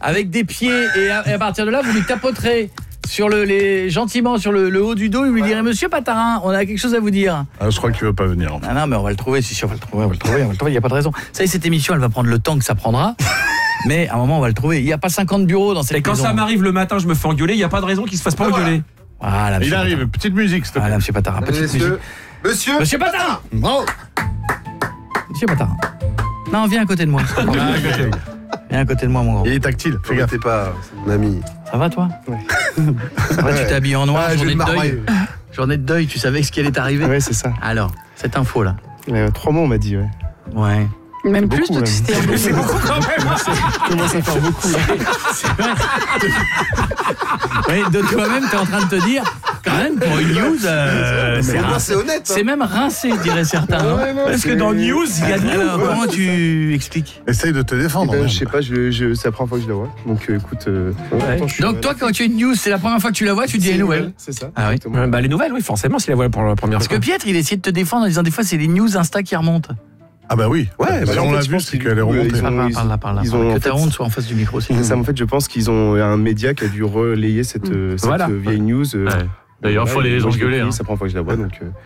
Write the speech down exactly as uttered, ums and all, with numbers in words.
avec des pieds et à, et à partir de là, vous lui tapoterez sur le les gentiment sur le, le haut du dos et vous lui direz monsieur Patarin, on a quelque chose à vous dire. Ah, je crois qu'il veut pas venir. En fait. Ah non, mais on va le trouver, si si on va le trouver, on va le trouver, on va le trouver, il y a pas de raison. Vous savez, cette émission, elle va prendre le temps que ça prendra. Mais à un moment on va le trouver. Il y a pas cinquante bureaux dans cette Et quand maison. ça m'arrive le matin, je me fais engueuler, il y a pas de raison qu'il se fasse pas engueuler. Voilà, il arrive, Patarin. petite musique s'il te plaît. Voilà, monsieur Patarin, petite Monsieur, musique. monsieur, Monsieur Patarin. bravo. Monsieur Patarin. Non, viens à côté de moi. Viens à côté de moi, mon grand. Il est tactile, fais gaffe. T'es pas, c'est mon ami. Ça va, toi? Ouais. Ouais, tu t'es habillé en noir, Ah, je journée vais de me deuil. marrer. Journée de deuil, tu savais ce qui allait arriver? Ouais, c'est ça. Alors, cette info-là. Euh, trois mois, on m'a dit, ouais. Ouais. Même plus, beaucoup, toi, même. c'était un C'est beaucoup quand même. Je commence à faire beaucoup. Oui, de toi-même, t'es en train de te dire, quand même, pour une news, euh, c'est Pour moi, rincé. c'est honnête. C'est même rincé, diraient certains. non Ouais, non, Parce que c'est- dans News, il y a de Alors, comment tu expliques? Essaye de te Eh défendre. ben, merde. je sais pas, je, je, c'est la première fois que je la vois. Donc euh, écoute. Euh, attends, je suis- Donc, toi, quand tu as une news, c'est la première fois que tu la vois, tu dis C'est les une nouvelles. C'est ça. Ah oui. exactement. Ouais, bah les nouvelles, oui, forcément, s'il la voit pour la première Parce que fois. Pietre, il essayait de te défendre en disant des fois, c'est les news Insta qui remontent. Ah bah oui. Ouais, si bah, en on fait, l'a je vu, pense c'est qu'ils- qu'elle est remontée. ils ont- Parle là, parle là, parle là. ils parle là. ont, en Que ta fait- honte soit en face du micro, s'il te C'est plaît. ça, en fait, je pense qu'ils ont un média qui a dû relayer cette, euh, cette Voilà. euh, vieille news. euh, Ouais. D'ailleurs, voilà, faut aller les moi, je l'ai engueuler. pris, hein. C'est la première fois que je la vois, donc. euh,